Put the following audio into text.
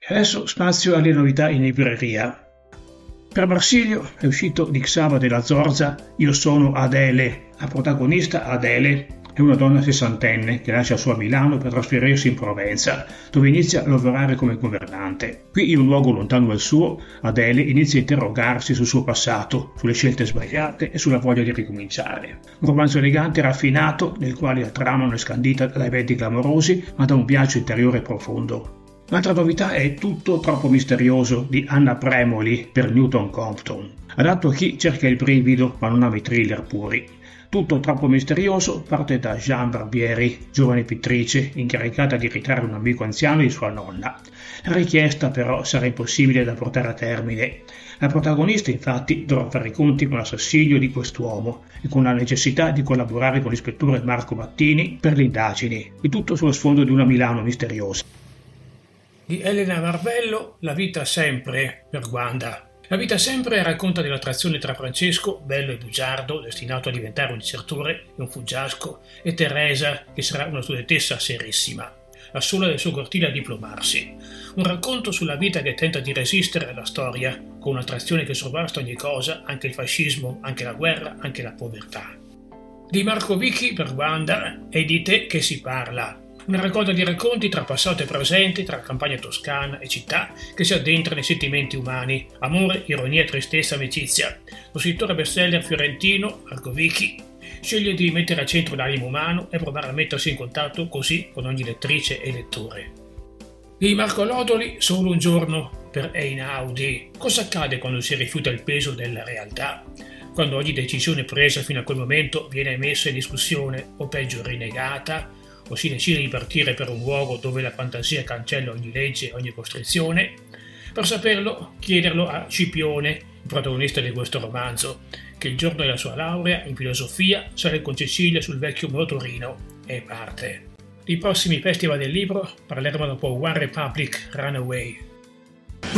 Adesso spazio alle novità in libreria. Per Marsilio è uscito di Xava della Zorza Io sono Adele. La protagonista Adele è una donna sessantenne che lascia sua Milano per trasferirsi in Provenza, dove inizia a lavorare come governante. Qui, in un luogo lontano dal suo, Adele inizia a interrogarsi sul suo passato, sulle scelte sbagliate e sulla voglia di ricominciare. Un romanzo elegante e raffinato, nel quale la trama non è scandita da eventi clamorosi, ma da un viaggio interiore profondo. Un'altra novità è Tutto troppo misterioso di Anna Premoli per Newton Compton, adatto a chi cerca il brivido ma non ama i thriller puri. Tutto troppo misterioso parte da Jean Barbieri, giovane pittrice incaricata di ritare un amico anziano di sua nonna. La richiesta però sarà impossibile da portare a termine. La protagonista infatti dovrà fare i conti con l'assassinio di quest'uomo e con la necessità di collaborare con l'ispettore Marco Mattini per le indagini, il tutto sullo sfondo di una Milano misteriosa. Di Elena Marvello, La vita sempre per Wanda. La vita sempre racconta dell'attrazione tra Francesco, bello e bugiardo, destinato a diventare un disertore e un fuggiasco, e Teresa, che sarà una studentessa serissima, la sola del suo cortile a diplomarsi. Un racconto sulla vita che tenta di resistere alla storia, con un'attrazione che sovrasta ogni cosa, anche il fascismo, anche la guerra, anche la povertà. Di Marco Vicchi per Wanda è Di te che si parla. Una raccolta di racconti tra passato e presente, tra campagna toscana e città, che si addentra nei sentimenti umani, amore, ironia, tristezza, amicizia. Lo scrittore bestseller fiorentino, Marco Vicchi, sceglie di mettere al centro l'animo umano e provare a mettersi in contatto così con ogni lettrice e lettore. Di Marco Lodoli, Solo un giorno per Einaudi. Cosa accade quando si rifiuta il peso della realtà? Quando ogni decisione presa fino a quel momento viene messa in discussione o peggio rinnegata? O si decide di partire per un luogo dove la fantasia cancella ogni legge e ogni costrizione? Per saperlo, chiederlo a Scipione, il protagonista di questo romanzo, che il giorno della sua laurea in filosofia sale con Cecilia sul vecchio motorino e parte. Di prossimi festival del libro parleremo dopo One Republic Runaway.